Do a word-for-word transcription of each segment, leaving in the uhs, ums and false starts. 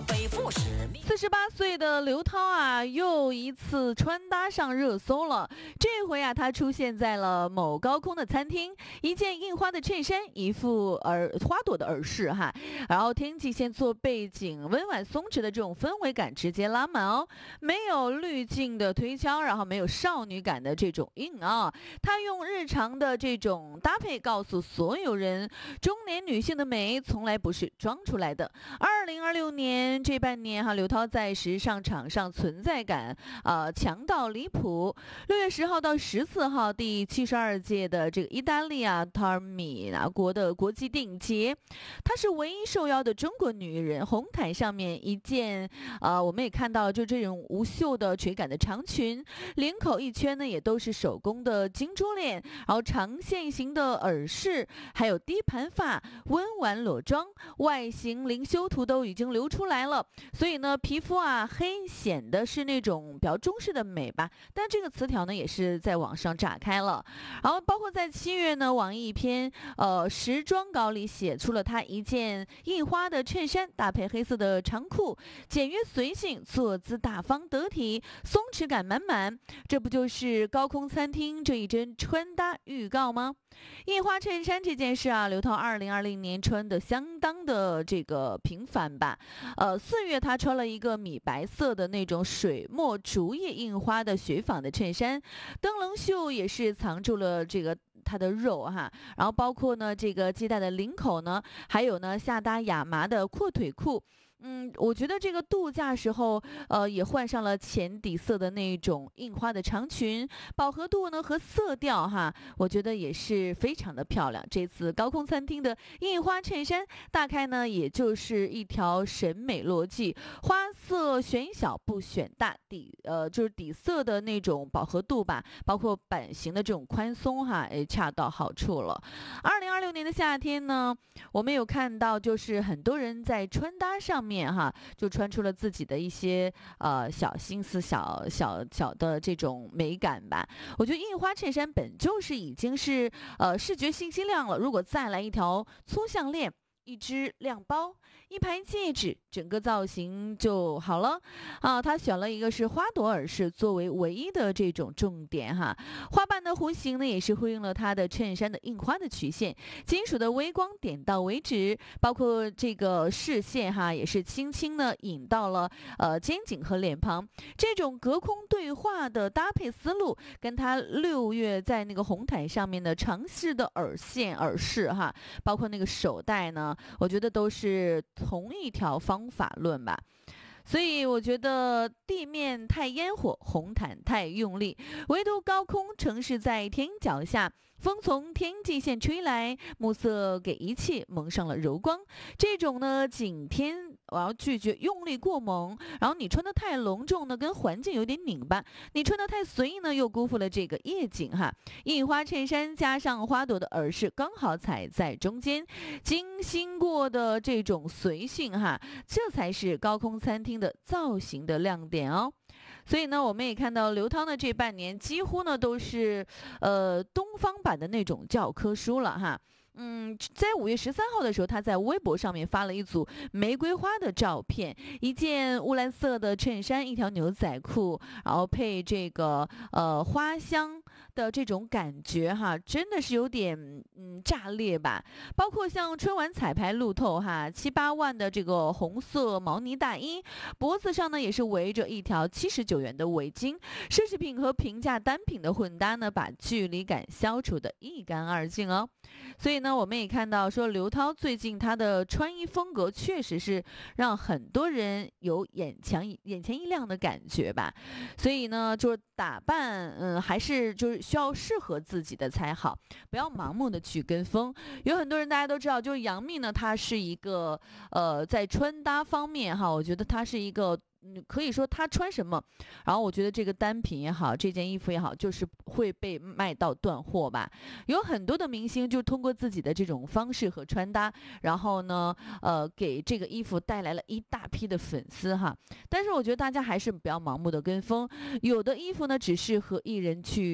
背负使命。 四十八岁的刘涛啊，又一次穿搭上热搜了。这回啊，她出现在了某高空的餐厅，一件印花的衬衫，一副耳花朵的耳饰哈，然后天际线做背景，温婉松弛的这种氛围感直接拉满哦，没有滤镜的推敲，然后没有少女感的这种硬啊。她用日常的这种搭配告诉所有人，中年女性的美从来不是装出来的。二零二六年这半年哈，刘涛在时尚场上存在感呃强到离谱。六月十号到十四号，第七十二届的这个意大利啊塔尔米拿国的国际电影节，她是唯一受邀的中国女人。红毯上面一件呃，我们也看到就这种无袖的垂感的长裙，领口一圈呢也都是手工的金珠链，然后长线型的耳饰，还有低盘发，温婉裸妆，外形零修图都已经流出来了。所以呢，皮肤啊黑显得是那种比较中式的美吧，但这个词条呢也是在网上炸开了。然后包括在七月呢，网易一篇呃时装稿里写出了她一件印花的衬衫，搭配黑色的长裤，简约随性，坐姿大方得体，松弛感满满。这不就是高空餐厅这一针穿搭预告吗？印花衬衫这件事啊，刘涛二零二零年穿的相当的这个频繁吧。呃，四月她穿了一个米白色的那种水墨竹叶印花的雪纺的衬衫，灯笼袖也是藏住了这个它的肉哈，然后包括呢这个系带的领口呢，还有呢下搭亚麻的阔腿裤。嗯，我觉得这个度假时候，呃，也换上了浅底色的那种印花的长裙，饱和度呢和色调哈，我觉得也是非常的漂亮。这次高空餐厅的印花衬衫，大概呢也就是一条审美逻辑，花色选小不选大，底呃就是底色的那种饱和度吧，包括版型的这种宽松哈，也恰到好处了。二零二六年的夏天呢，我们有看到就是很多人在穿搭上面哈，就穿出了自己的一些呃小心思、小小小的这种美感吧。我觉得印花衬衫本就是已经是呃视觉信息量了，如果再来一条粗项链，一只亮包，一排戒指，整个造型就好了啊！他选了一个是花朵耳饰作为唯一的这种重点哈，花瓣的弧形呢也是呼应了他的衬衫的印花的曲线，金属的微光点到为止，包括这个视线哈也是轻轻的引到了呃肩颈和脸庞，这种隔空对话的搭配思路，跟他六月在那个红毯上面的长式的耳线耳饰哈，包括那个手带呢。我觉得都是同一条方法论吧，所以我觉得地面太烟火，红毯太用力，唯独高空城市在天脚下，风从天际线吹来，暮色给一切蒙上了柔光。这种呢景天，我要拒绝用力过猛，然后你穿的太隆重呢，跟环境有点拧巴；你穿的太随意呢，又辜负了这个夜景哈。印花衬衫加上花朵的耳饰，刚好踩在中间，精心过的这种随性哈，这才是高空餐厅的造型的亮点哦。所以呢，我们也看到刘涛呢这半年几乎呢都是呃东方版的那种教科书了哈。嗯，在五月十三号的时候，他在微博上面发了一组玫瑰花的照片，一件乌蓝色的衬衫，一条牛仔裤，然后配这个呃花香的这种感觉哈，真的是有点嗯炸裂吧。包括像春晚彩排路透哈，七八万的这个红色毛呢大衣，脖子上呢也是围着一条七十九元的围巾，奢侈品和平价单品的混搭呢，把距离感消除的一干二净哦。所以呢，我们也看到说刘涛最近她的穿衣风格确实是让很多人有眼前眼前一亮的感觉吧。所以呢，就是打扮，嗯，还是就是需要适合自己的才好，不要盲目的去跟风。有很多人大家都知道，就是杨幂呢，她是一个呃，在穿搭方面哈，我觉得她是一个。嗯，可以说她穿什么，然后我觉得这个单品也好，这件衣服也好，就是会被卖到断货吧。有很多的明星就通过自己的这种方式和穿搭，然后呢，呃，给这个衣服带来了一大批的粉丝哈。但是我觉得大家还是不要盲目的跟风，有的衣服呢只适合艺人去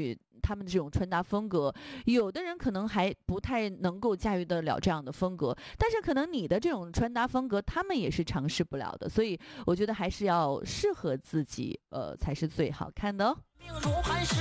他们的这种穿搭风格，有的人可能还不太能够驾驭得了这样的风格，但是可能你的这种穿搭风格他们也是尝试不了的，所以我觉得还是要适合自己呃才是最好看的哦。